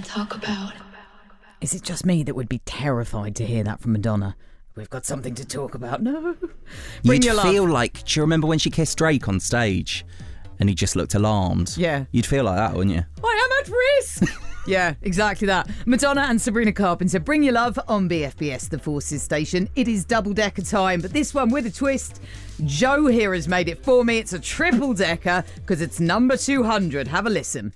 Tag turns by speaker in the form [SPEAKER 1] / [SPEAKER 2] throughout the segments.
[SPEAKER 1] talk about.
[SPEAKER 2] Is it just me that would be terrified to hear that from Madonna? We've got something to talk about. No.
[SPEAKER 3] You'd feel like, do you remember when she kissed Drake on stage and he just looked alarmed?
[SPEAKER 2] Yeah.
[SPEAKER 3] You'd feel like that, wouldn't you?
[SPEAKER 2] I am at risk. Yeah, exactly that. Madonna and Sabrina Carpenter, Bring Your Love on BFBS, the Forces station. It is double-decker time, but this one with a twist. Joe here has made it for me. It's a triple-decker because it's number 200. Have a listen.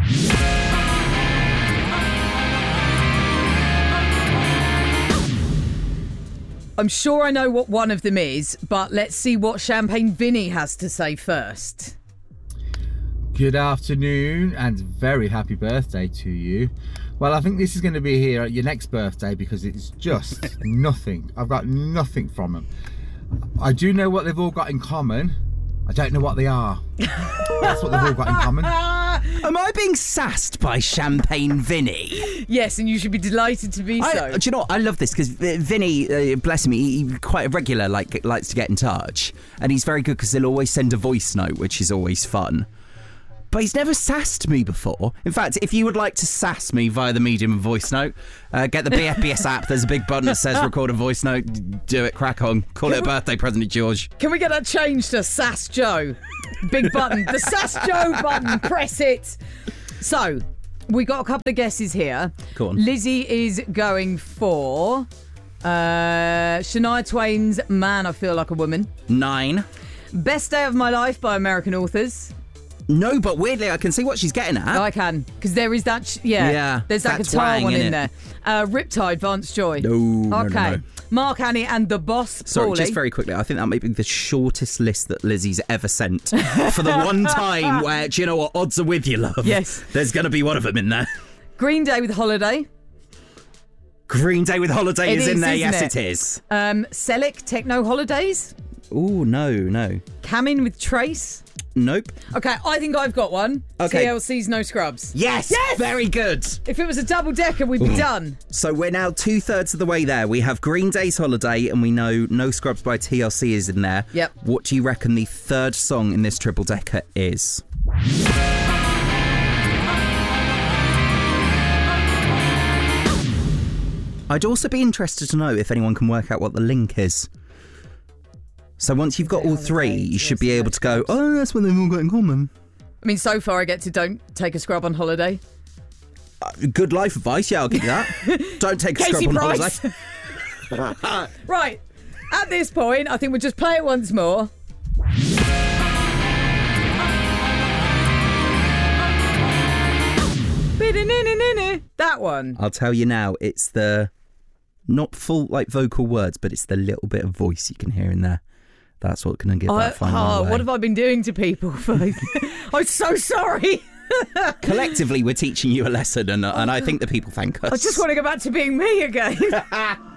[SPEAKER 2] I'm sure I know what one of them is, but let's see what Champagne Vinny has to say first.
[SPEAKER 4] Good afternoon and very happy birthday to you. Well, I think this is going to be here at your next birthday because it's just nothing. I've got nothing from them. I do know what they've all got in common. I don't know what they are. That's what they've all got in common.
[SPEAKER 3] Am I being sassed by Champagne Vinny?
[SPEAKER 2] Yes, and you should be delighted to be so.
[SPEAKER 3] Do you know what? I love this because Vinny, bless him, he's quite a regular, likes to get in touch. And he's very good because he'll always send a voice note, which is always fun. But he's never sassed me before. In fact, if you would like to sass me via the medium of voice note, get the BFBS app. There's a big button that says record a voice note. Do it, crack on. Call it a birthday present to George.
[SPEAKER 2] Can we get that changed to Sass Joe? Big button. The Sass Joe button. Press it. So, we got a couple of guesses here.
[SPEAKER 3] Go on.
[SPEAKER 2] Lizzie is going for Shania Twain's Man, I Feel Like a Woman.
[SPEAKER 3] 9.
[SPEAKER 2] Best Day of My Life by American Authors.
[SPEAKER 3] No, but weirdly, I can see what she's getting at.
[SPEAKER 2] Oh, I can, because there is that. There's that guitar one in there. Riptide, Vance Joy.
[SPEAKER 3] No,
[SPEAKER 2] okay.
[SPEAKER 3] no.
[SPEAKER 2] Mark Annie and the Boss.
[SPEAKER 3] Sorry,
[SPEAKER 2] Paulie.
[SPEAKER 3] just very quickly. I think that might be the shortest list that Lizzie's ever sent. For the one time where, do you know what? Odds are with you, love.
[SPEAKER 2] Yes.
[SPEAKER 3] There's going to be one of them in there.
[SPEAKER 2] Green Day with Holiday.
[SPEAKER 3] Green Day with Holiday is in there. Yes,
[SPEAKER 2] it
[SPEAKER 3] is.
[SPEAKER 2] Selic Techno Holidays.
[SPEAKER 3] Oh, no.
[SPEAKER 2] Camin with Trace.
[SPEAKER 3] Nope.
[SPEAKER 2] Okay, I think I've got one.
[SPEAKER 3] Okay.
[SPEAKER 2] TLC's No Scrubs.
[SPEAKER 3] Yes! Very good.
[SPEAKER 2] If it was a double-decker, we'd be done.
[SPEAKER 3] So we're now 2/3 of the way there. We have Green Day's Holiday and we know No Scrubs by TLC is in there.
[SPEAKER 2] Yep.
[SPEAKER 3] What do you reckon the third song in this triple-decker is? I'd also be interested to know if anyone can work out what the link is. So once you've got all three, you should be able to go, oh, that's what they've all got in common.
[SPEAKER 2] I mean, so far I get to don't take a scrub on holiday.
[SPEAKER 3] Good life advice, yeah, I'll give you that. Don't take a
[SPEAKER 2] Casey
[SPEAKER 3] scrub on
[SPEAKER 2] Price.
[SPEAKER 3] holiday.
[SPEAKER 2] Right, at this point, I think we'll just play it once more. That one.
[SPEAKER 3] I'll tell you now, it's the, not full like vocal words, but it's the little bit of voice you can hear in there. That's what can give that final away.
[SPEAKER 2] What have I been doing to people? I'm so sorry.
[SPEAKER 3] Collectively, we're teaching you a lesson, and I think the people thank us.
[SPEAKER 2] I just want to go back to being me again.